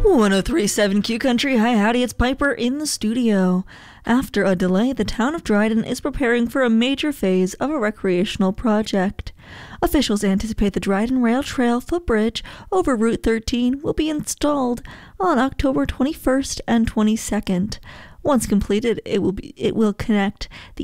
1037 Q Country. Hi, howdy, it's Piper in the studio. After a delay, the town of Dryden is preparing for a major phase of a recreational project. Officials anticipate the Dryden Rail Trail footbridge over Route 13 will be installed on October 21st and 22nd. Once completed, it will connect the